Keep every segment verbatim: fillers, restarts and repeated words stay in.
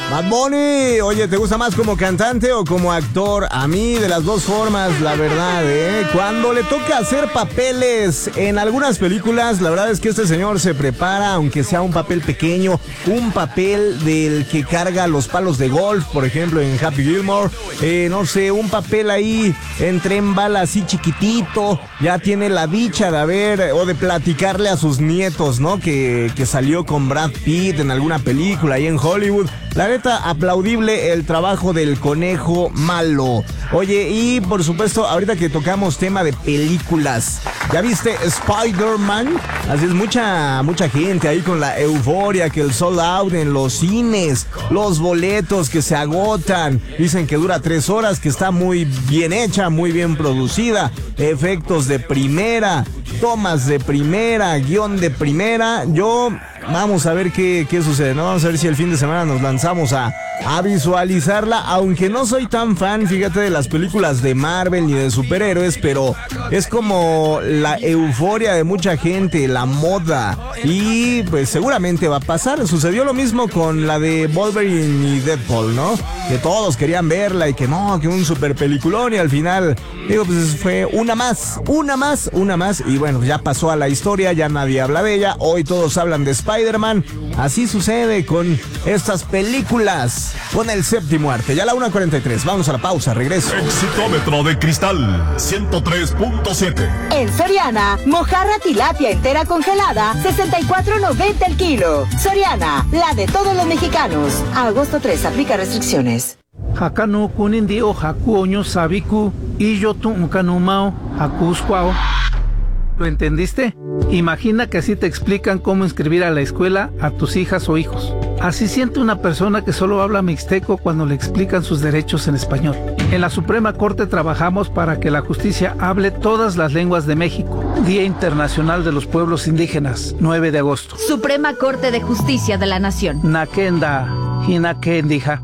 Bad Bunny, oye, ¿te gusta más como cantante o como actor? A mí de las dos formas, la verdad, ¿eh? Cuando le toca hacer papeles en algunas películas, la verdad es que este señor se prepara, aunque sea un papel pequeño, un papel del que carga los palos de golf, por ejemplo, en Happy Gilmore, eh, no sé, un papel ahí en Tren Bala así chiquitito, ya tiene la dicha de haber, o de platicarle a sus nietos, ¿no? Que, que salió con Brad Pitt en alguna película ahí en Hollywood. La neta, aplaudible el trabajo del conejo malo. Oye, y por supuesto, ahorita que tocamos tema de películas, ¿ya viste Spider-Man? Así es, mucha, mucha gente ahí con la euforia, que el sold out en los cines, los boletos que se agotan, dicen que dura tres horas, que está muy bien hecha, muy bien producida, efectos de primera, tomas de primera, guión de primera. Yo... Vamos a ver qué, qué sucede, ¿no? Vamos a ver si el fin de semana nos lanzamos a, a visualizarla, aunque no soy tan fan, fíjate, de las películas de Marvel ni de superhéroes, pero es como la euforia de mucha gente, la moda, y pues seguramente va a pasar. Sucedió lo mismo con la de Wolverine y Deadpool, ¿no? Que todos querían verla y que no, que un super peliculón, y al final, digo, pues fue una más, una más, una más, y bueno, ya pasó a la historia, ya nadie habla de ella, hoy todos hablan de Spider-Man. Así sucede con estas películas, con el séptimo arte. Ya a la una cuarenta y tres, vamos a la pausa, regreso. Exitómetro de Cristal ciento tres punto siete. En Soriana, mojarra tilapia entera congelada, sesenta y cuatro noventa el kilo. Soriana, la de todos los mexicanos. A agosto tres, aplica restricciones. Hakano kunindio hakuoño sabiku y yo tu unkanumao hakusquao. ¿Lo entendiste? Imagina que así te explican cómo inscribir a la escuela a tus hijas o hijos. Así siente una persona que solo habla mixteco cuando le explican sus derechos en español. En la Suprema Corte trabajamos para que la justicia hable todas las lenguas de México. Día Internacional de los Pueblos Indígenas, nueve de agosto. Suprema Corte de Justicia de la Nación. Nakenda, Hinakendija.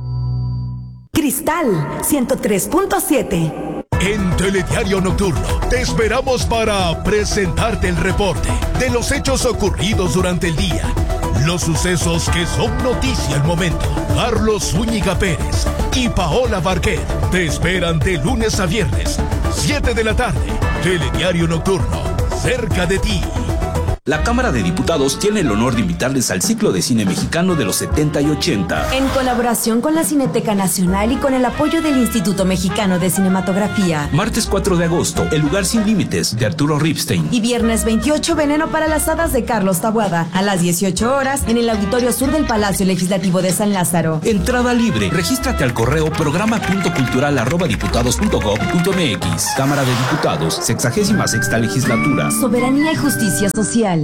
Cristal ciento tres punto siete. En Telediario Nocturno te esperamos para presentarte el reporte de los hechos ocurridos durante el día, los sucesos que son noticia al momento. Carlos Zúñiga Pérez y Paola Barquet te esperan de lunes a viernes, siete de la tarde. Telediario Nocturno, cerca de ti. La Cámara de Diputados tiene el honor de invitarles al ciclo de cine mexicano de los setenta y ochenta. En colaboración con la Cineteca Nacional y con el apoyo del Instituto Mexicano de Cinematografía. Martes cuatro de agosto, El lugar sin límites, de Arturo Ripstein. Y viernes veintiocho, Veneno para las hadas, de Carlos Taboada, a las dieciocho horas, en el Auditorio Sur del Palacio Legislativo de San Lázaro. Entrada libre. Regístrate al correo programa punto cultural arroba diputados punto gob punto mx. Cámara de Diputados, sexagésima sexta legislatura. Soberanía y justicia social.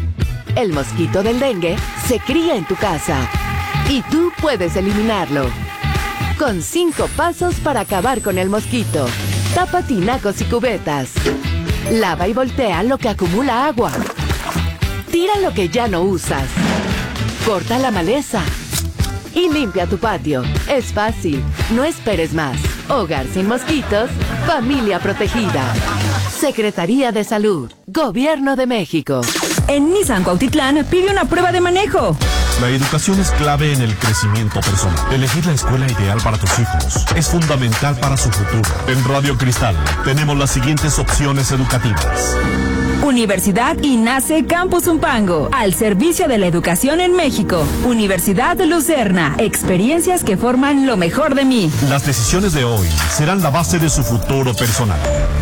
El mosquito del dengue se cría en tu casa y tú puedes eliminarlo. Con cinco pasos para acabar con el mosquito. Tapa tinacos y cubetas. Lava y voltea lo que acumula agua. Tira lo que ya no usas. Corta la maleza. Y limpia tu patio. Es fácil. No esperes más. Hogar sin mosquitos. Familia protegida. Secretaría de Salud. Gobierno de México. En Nissan Cuautitlán, pide una prueba de manejo. La educación es clave en el crecimiento personal. Elegir la escuela ideal para tus hijos es fundamental para su futuro. En Radio Cristal tenemos las siguientes opciones educativas. Universidad INACE Campus Zumpango, al servicio de la educación en México. Universidad Lucerna, experiencias que forman lo mejor de mí. Las decisiones de hoy serán la base de su futuro personal.